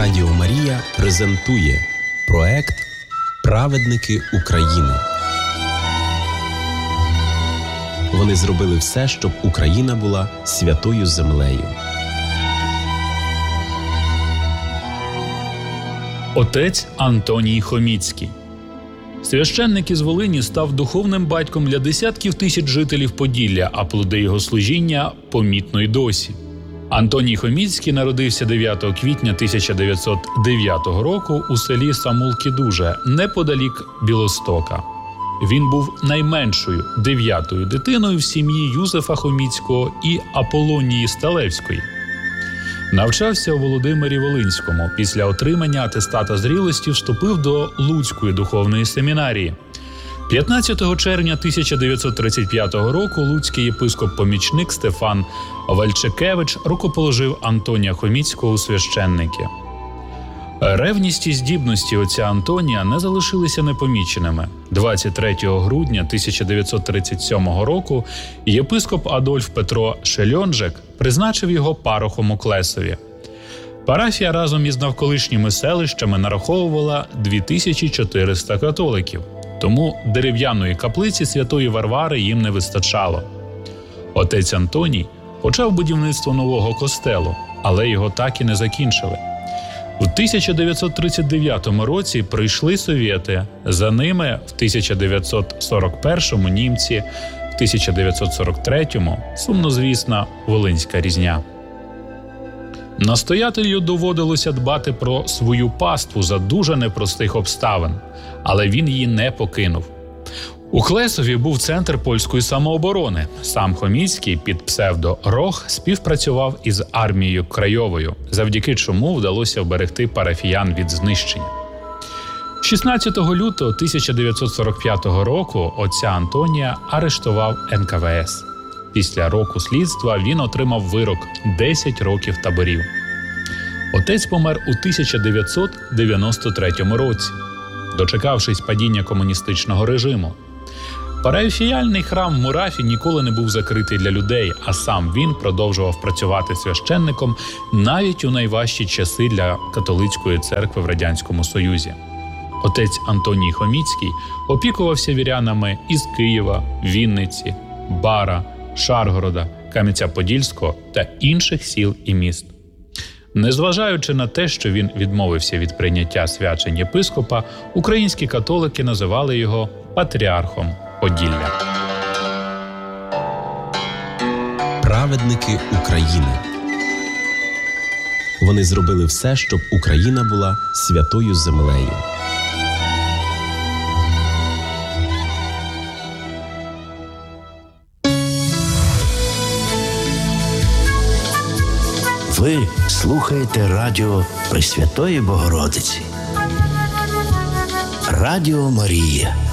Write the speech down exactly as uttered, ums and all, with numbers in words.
Радіо Марія презентує проект «Праведники України». Вони зробили все, щоб Україна була святою землею. Отець Антоній Хоміцький. Священник із Волині став духовним батьком для десятків тисяч жителів Поділля, а плоди його служіння помітно й досі. Антоній Хоміцький народився дев'ятого квітня тисяча дев'ятсот дев'ятого року у селі Самулки-Дуже, неподалік Білостока. Він був найменшою дев'ятою дитиною в сім'ї Юзефа Хоміцького і Аполонії Сталевської. Навчався у Володимирі Волинському. Після отримання атестата зрілості вступив до Луцької духовної семінарії. п'ятнадцятого червня тисяча дев'ятсот тридцять п'ятого року луцький єпископ-помічник Стефан Вальчекевич рукоположив Антонія Хоміцького у священники. Ревність і здібності отця Антонія не залишилися непоміченими. двадцять третього грудня тисяча дев'ятсот тридцять сьомого року єпископ Адольф Петро Шельонжек призначив його парохом у Клесові. Парафія разом із навколишніми селищами нараховувала дві тисячі чотириста католиків, тому дерев'яної каплиці святої Варвари їм не вистачало. Отець Антоній почав будівництво нового костелу, але його так і не закінчили. У тисяча дев'ятсот тридцять дев'ятому році прийшли совєти, за ними в тисяча дев'ятсот сорок першому німці, в тисяча дев'ятсот сорок третьому сумнозвісна Волинська різня. Настоятелю доводилося дбати про свою паству за дуже непростих обставин, але він її не покинув. У Клесові був центр польської самооборони. Сам Хоміцький під псевдо Рох співпрацював із армією Крайовою, завдяки чому вдалося вберегти парафіян від знищення. шістнадцятого лютого тисяча дев'ятсот сорок п'ятого року отця Антонія арештував ен ка ве ес. Після року слідства він отримав вирок десять років таборів. Отець помер у тисяча дев'ятсот дев'яносто третьому році, дочекавшись падіння комуністичного режиму. Парафіяльний храм в Мурафі ніколи не був закритий для людей, а сам він продовжував працювати священником навіть у найважчі часи для католицької церкви в Радянському Союзі. Отець Антоній Хоміцький опікувався вірянами із Києва, Вінниці, Бара, Шаргорода, Кам'янця-Подільського та інших сіл і міст. Незважаючи на те, що він відмовився від прийняття свячень єпископа, українські католики називали його патріархом Поділля. Праведники України. Вони зробили все, щоб Україна була святою землею. Ви слухаєте радіо Пресвятої Богородиці. Радіо Марія.